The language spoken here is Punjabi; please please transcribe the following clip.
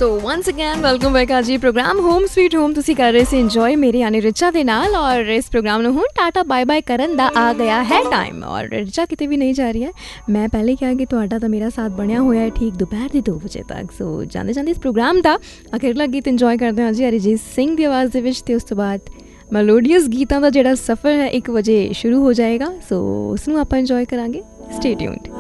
ਸੋ ਵਨਸ ਅਗੇਨ ਵੈਲਕਮ ਬੈਕ ਆ ਜੀ ਪ੍ਰੋਗਰਾਮ ਹੋਮ ਸਵੀਟ ਹੋਮ ਤੁਸੀਂ ਕਰ ਰਹੇ ਸੀ ਇੰਜੋਏ ਮੇਰੇ ਯਾਨੀ ਰਿਚਾ ਦੇ ਨਾਲ ਔਰ ਇਸ ਪ੍ਰੋਗਰਾਮ ਨੂੰ ਹੁਣ ਟਾਟਾ ਬਾਏ ਬਾਏ ਕਰਨ ਦਾ ਆ ਗਿਆ ਹੈ ਟਾਈਮ ਔਰ ਰਿਚਾ ਕਿਤੇ ਵੀ ਨਹੀਂ ਜਾ ਰਹੀ ਹੈ। ਮੈਂ ਪਹਿਲੇ ਕਿਹਾ ਕਿ ਤੁਹਾਡਾ ਤਾਂ ਮੇਰਾ ਸਾਥ ਬਣਿਆ ਹੋਇਆ ਹੈ ਠੀਕ ਦੁਪਹਿਰ ਦੇ 2 ਵਜੇ ਤੱਕ। ਸੋ ਜਾਂਦੇ ਜਾਂਦੇ ਇਸ ਪ੍ਰੋਗਰਾਮ ਦਾ ਅਖੀਰਲਾ ਗੀਤ ਇੰਜੋਏ ਕਰਦੇ ਹਾਂ ਜੀ ਅਰੀਜੀਤ ਸਿੰਘ ਦੀ ਆਵਾਜ਼ ਦੇ ਵਿੱਚ ਅਤੇ ਉਸ ਤੋਂ ਬਾਅਦ ਮੈਲੋਡੀਅਸ ਗੀਤਾਂ ਦਾ ਜਿਹੜਾ ਸਫ਼ਰ ਹੈ 1 ਵਜੇ ਸ਼ੁਰੂ ਹੋ ਜਾਏਗਾ। ਸੋ ਉਸਨੂੰ ਆਪਾਂ ਇੰਜੋਏ ਕਰਾਂਗੇ। Stay tuned.